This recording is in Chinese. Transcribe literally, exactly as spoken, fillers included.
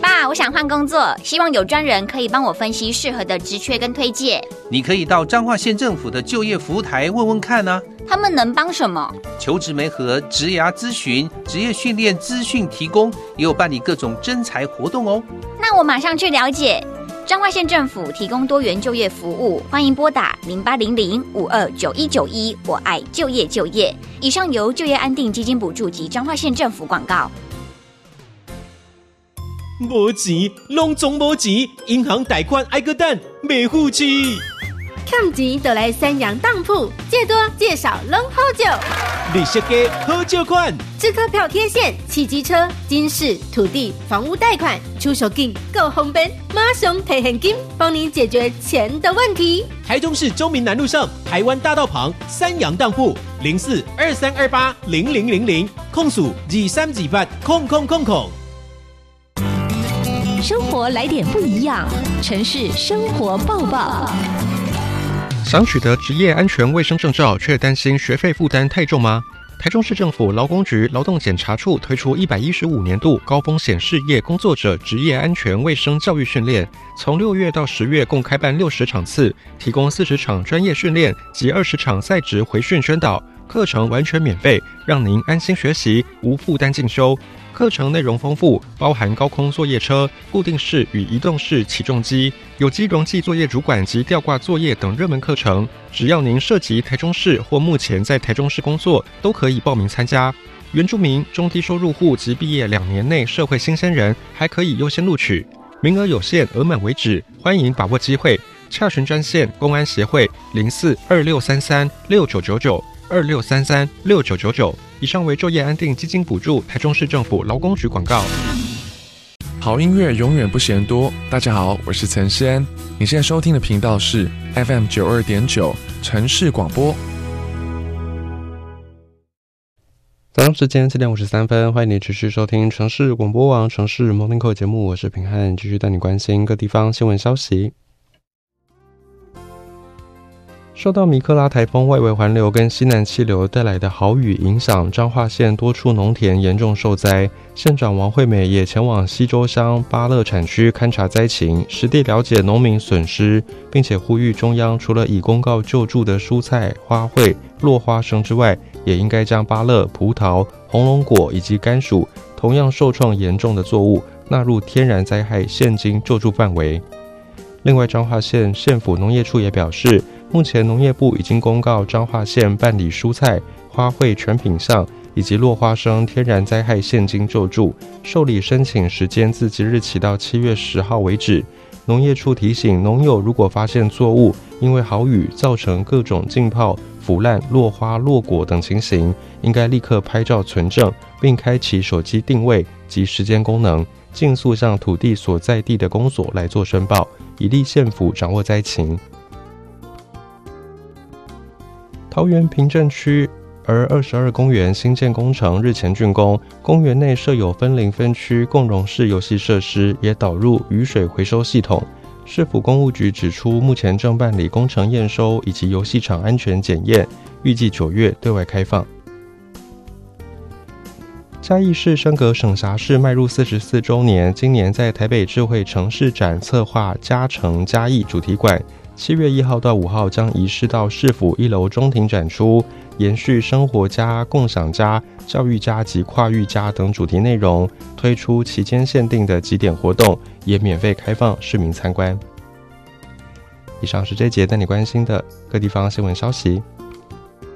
爸，我想换工作，希望有专人可以帮我分析适合的职缺跟推荐。 你可以到彰化县政府的就业服务台问问看啊， 他们能帮什么？ 求职媒合、职涯咨询、职业训练资讯提供，也有办理各种征才活动哦。 那我马上去了解。彰化县政府提供多元就业服务，欢迎拨打零八零零五二九一九一，我爱就业就业。以上由就业安定基金补助及彰化县政府广告。 没钱，拢总没钱，银行贷款挨个等，没付起。 欠钱就来三洋当铺，借多借少拢好借。 利息低，好借款。 支科票贴现，汽机车、金饰、土地、房屋贷款，出手金够方便，马上提现金，帮您解决钱的问题。 台中市中民南路上，台湾大道旁三洋当铺，零四二三二八零零零零，控诉二三二八空空空空。 生活来点不一样，城市生活报报。 想取得职业安全卫生证照，却担心学费负担太重吗？台中市政府劳工局劳动检查处推出一百一十五年度高风险事业工作者职业安全卫生教育训练，从六月到十月共开办六十场次，提供四十场专业训练及二十场在职回训宣导，课程完全免费，让您安心学习，无负担进修。课程内容丰富，包含高空作业车、固定式与移动式起重机、有机溶剂作业主管及吊挂作业等热门课程。只要您涉及台中市或目前在台中市工作，都可以报名参加。原住民、中低收入户及毕业两年内社会新鲜人还可以优先录取，名额有限，额满为止，欢迎把握机会。洽询专线公安协会零四二六三三六九九九二六三三六九九九。以上为就业安定基金补助，台中市政府劳工局广告。 好音乐永远不嫌多。大家好，我是陈诗安，你现在收听的频道是 F M 九二点九城市广播。 早上时间七点五十三分，欢迎你持续收听城市广播网城市 Morning Call 节目，我是平汉，继续带你关心各地方新闻消息。受到米克拉台风外围环流跟西南气流带来的豪雨影响，彰化县多处农田严重受灾。县长王惠美也前往西周乡巴勒产区勘察灾情，实地了解农民损失，并且呼吁中央除了已公告救助的蔬菜、花卉、落花生之外，也应该将芭乐、葡萄、红龙果以及甘薯同样受创严重的作物纳入天然灾害现金救助范围。另外，彰化县县府农业处也表示，目前农业部已经公告彰化县办理蔬菜、花卉全品项以及落花生天然灾害现金救助，受理申请时间自即日起到七月十号为止。农业处提醒农友，如果发现作物因为豪雨造成各种浸泡、腐烂、落花、落果等情形，应该立刻拍照存证，并开启手机定位及时间功能，尽速向土地所在地的公所来做申报，以利县府掌握灾情。桃园平镇区而二十二公园新建工程日前竣工，公园内设有分龄分区共融式游戏设施，也导入雨水回收系统。市府公务局指出，目前正办理工程验收以及游戏场安全检验，预计九月对外开放。嘉义市升格省辖市迈入四十四周年，今年在台北智慧城市展策划嘉诚嘉义主题馆，七月一号到五号将移师到市府一楼中庭展出，延续生活家、共享家、教育家及跨域家等主题内容，推出期间限定的几点活动，也免费开放市民参观。以上是这一节带你关心的各地方新闻消息。